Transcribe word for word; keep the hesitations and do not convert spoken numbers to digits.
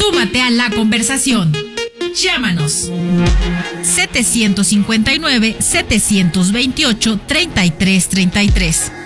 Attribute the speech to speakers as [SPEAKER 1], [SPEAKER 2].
[SPEAKER 1] Súmate a la conversación. Llámanos. setecientos cincuenta y nueve, setecientos veintiocho, treinta y tres treinta y tres.